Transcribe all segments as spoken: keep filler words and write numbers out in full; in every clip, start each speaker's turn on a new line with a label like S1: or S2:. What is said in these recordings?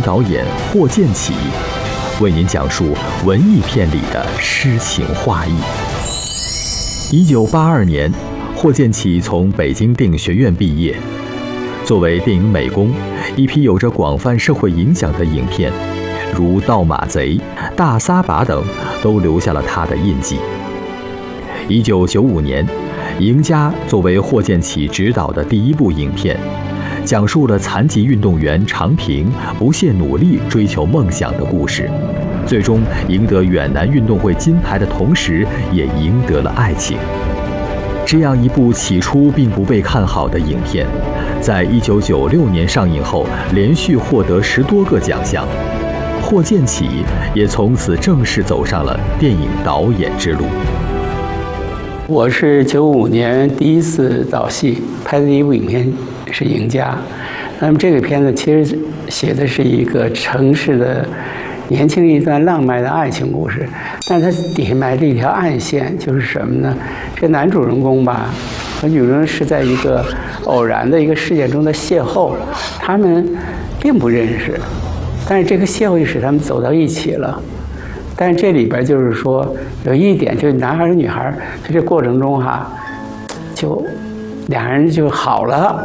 S1: 导演霍建起为您讲述文艺片里的诗情画意。一九八二年，霍建起从北京电影学院毕业。作为电影美工，一批有着广泛社会影响的影片，如《盗马贼》《大撒把》等，都留下了他的印记。一九九五年，《赢家》作为霍建起执导的第一部影片，讲述了残疾运动员常平不懈努力追求梦想的故事，最终赢得远南运动会金牌的同时，也赢得了爱情。这样一部起初并不被看好的影片，在一九九六年上映后，连续获得十多个奖项。霍建起也从此正式走上了电影导演之路。
S2: 我是九五年第一次导戏，拍的第一部影片是《赢家》。那么这个片子其实写的是一个城市的年轻一段浪漫的爱情故事，但是它底下埋着一条暗线，就是什么呢？这男主人公吧和女人是在一个偶然的一个事件中的邂逅，他们并不认识，但是这个邂逅就使他们走到一起了。但是这里边就是说有一点，就是男孩和女孩在这过程中哈，就两人就好了。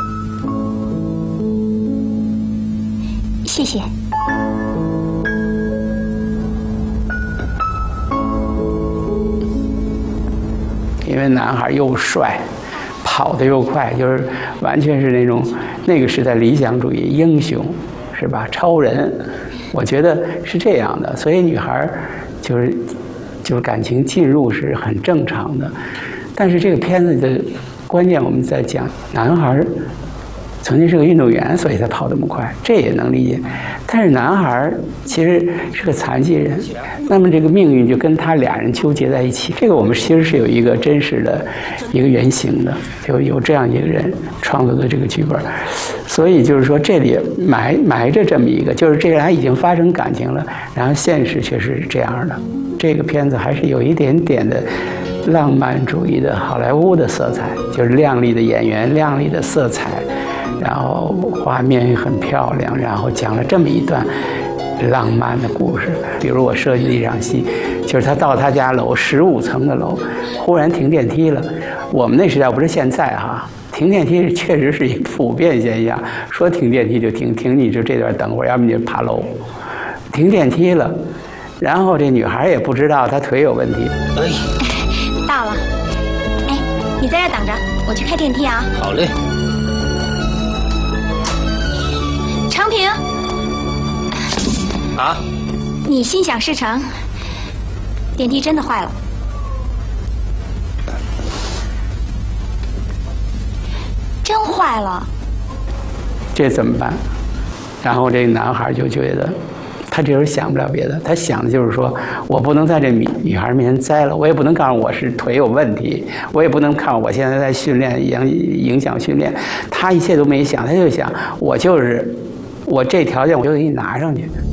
S3: 谢谢。
S2: 因为男孩又帅，跑得又快，就是完全是那种那个时代理想主义英雄，是吧？超人，我觉得是这样的。所以女孩就是就是感情进入是很正常的。但是这个片子的关键我们在讲，男孩曾经是个运动员，所以他跑得那么快，这也能理解。但是男孩其实是个残疾人，那么这个命运就跟他俩人纠结在一起。这个我们其实是有一个真实的一个原型的，就有这样一个人创作的这个剧本。所以就是说这里埋埋着这么一个，就是这俩已经发生感情了，然后现实却是这样的。这个片子还是有一点点的浪漫主义的好莱坞的色彩，就是亮丽的演员、亮丽的色彩，然后画面也很漂亮，然后讲了这么一段浪漫的故事。比如我设计的一场戏，就是他到他家楼十五层的楼，忽然停电梯了。我们那时代不是现在哈，停电梯确实是一个普遍现象，说停电梯就停，停你就这段等会儿，要么你就爬楼。停电梯了，然后这女孩也不知道她腿有问题。
S3: 哎，到了。哎，你在这等着，我去开电梯啊。
S4: 好嘞。
S3: 常平。
S4: 啊？
S3: 你心想事成，电梯真的坏了。真坏了。
S2: 这怎么办？然后这个男孩就觉得，他这时候想不了别的，他想的就是说，我不能在这女女孩面前栽了，我也不能告诉我是腿有问题，我也不能看我现在在训练影影响训练。他一切都没想，他就想，我就是我这条件我就给你拿上去。